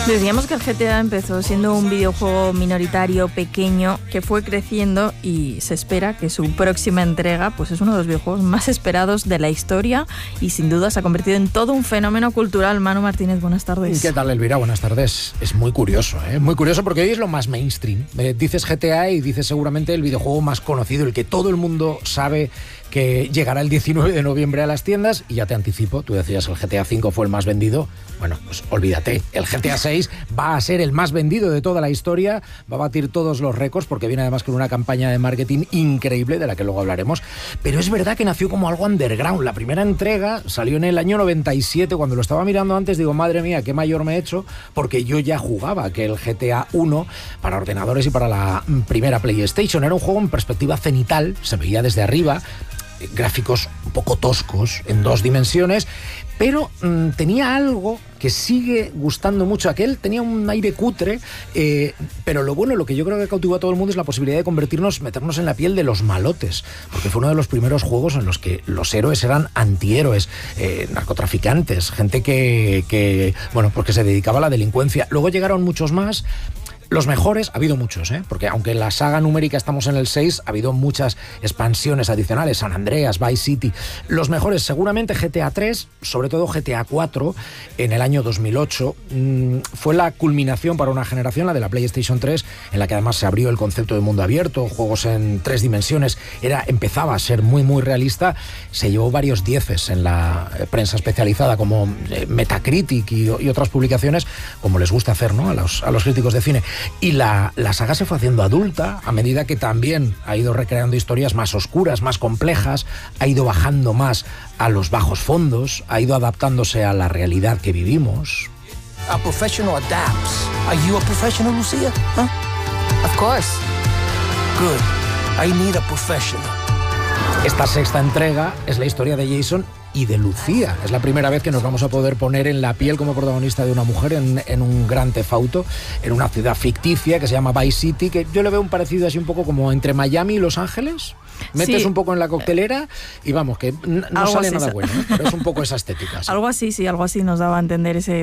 Decíamos que el GTA empezó siendo un videojuego minoritario, pequeño, que fue creciendo y se espera que su próxima entrega pues es uno de los videojuegos más esperados de la historia y sin duda se ha convertido en todo un fenómeno cultural. Manu Martínez, buenas tardes. ¿Qué tal, Elvira? Buenas tardes. Es muy curioso, ¿eh? Muy curioso porque hoy es lo más mainstream. Dices GTA y dices seguramente el videojuego más conocido, el que todo el mundo sabe que llegará el 19 de noviembre a las tiendas, y ya te anticipo, tú decías el GTA V fue el más vendido. Bueno, pues olvídate, el GTA VI va a ser el más vendido de toda la historia, va a batir todos los récords porque viene además con una campaña de marketing increíble de la que luego hablaremos, pero es verdad que nació como algo underground. La primera entrega salió en el año 97, cuando lo estaba mirando antes digo, madre mía, qué mayor me he hecho, porque yo ya jugaba que el GTA 1 para ordenadores y para la primera PlayStation era un juego en perspectiva cenital, se veía desde arriba, gráficos un poco toscos en 2 dimensiones, pero tenía algo que sigue gustando mucho. Aquel tenía un aire cutre, pero lo que yo creo que cautivó a todo el mundo es la posibilidad de meternos en la piel de los malotes, porque fue uno de los primeros juegos en los que los héroes eran antihéroes, narcotraficantes, gente que porque se dedicaba a la delincuencia. Luego llegaron muchos más. Los mejores, ha habido muchos, porque aunque en la saga numérica estamos en el 6, ha habido muchas expansiones adicionales, San Andreas, Vice City. Los mejores, seguramente GTA 3, sobre todo GTA 4, en el año 2008, fue la culminación para una generación, la de la PlayStation 3, en la que además se abrió el concepto de mundo abierto, juegos en 3 dimensiones, empezaba a ser muy, muy realista. Se llevó varios 10 en la prensa especializada, como Metacritic y otras publicaciones, como les gusta hacer, ¿no?, a los críticos de cine. Y la saga se fue haciendo adulta a medida que también ha ido recreando historias más oscuras, más complejas, ha ido bajando más a los bajos fondos, ha ido adaptándose a la realidad que vivimos. A professional adapts. Are you a professional, Lucia? Huh? Of course. Good. I need a professional. Esta 6ª entrega es la historia de Jason y de Lucía. Es la primera vez que nos vamos a poder poner en la piel como protagonista de una mujer en un Grand Theft Auto, en una ciudad ficticia que se llama Vice City, que yo le veo un parecido así un poco como entre Miami y Los Ángeles. Metes un poco en la coctelera y vamos, que no sale nada bueno, pero es un poco esa estética. ¿Sí? Algo así nos daba a entender ese